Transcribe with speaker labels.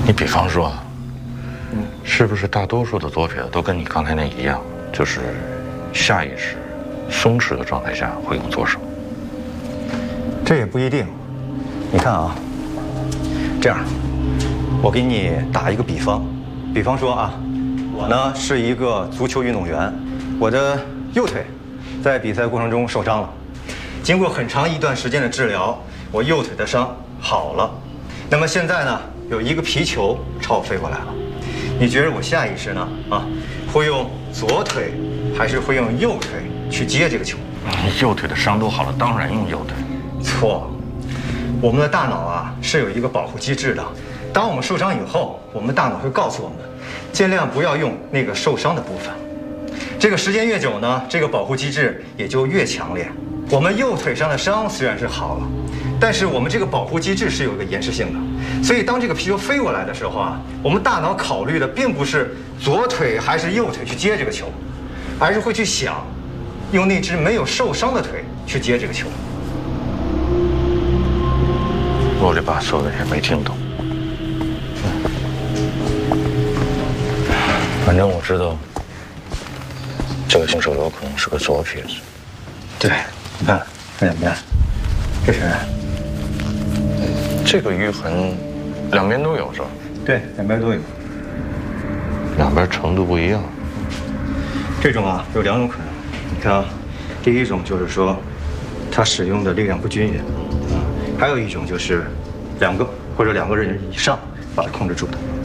Speaker 1: 你比方说，是不是大多数的左撇子都跟你刚才那一样，就是下意识、松弛的状态下会用左手？
Speaker 2: 这也不一定。你看啊，这样，我给你打一个比方，比方说啊，我呢是一个足球运动员，我的右腿在比赛过程中受伤了，经过很长一段时间的治疗，我右腿的伤好了。那么现在呢，有一个皮球朝我飞过来了，你觉得我下意识呢会用左腿还是会用右腿去接这个球？
Speaker 1: 右腿的伤都好了，当然用右腿。
Speaker 2: 错，我们的大脑啊是有一个保护机制的。当我们受伤以后，我们大脑会告诉我们，尽量不要用那个受伤的部分。这个时间越久呢，这个保护机制也就越强烈。我们右腿上的伤虽然是好了，但是我们这个保护机制是有一个延迟性的。所以当这个皮球飞过来的时候啊，我们大脑考虑的并不是左腿还是右腿去接这个球，而是会去想，用那只没有受伤的腿去接这个球。
Speaker 1: 啰里吧嗦的也没听懂。反正我知道，这个凶手有可能是个左撇子。
Speaker 2: 对，你看，看见没？这是。
Speaker 1: 这个淤痕，两边都有是吧？
Speaker 2: 对，两边都有。
Speaker 1: 两边程度不一样。
Speaker 2: 这种啊有两种可能，你看啊，第一种就是说，他使用的力量不均匀，还有一种就是两个或者两个人以上把它控制住的。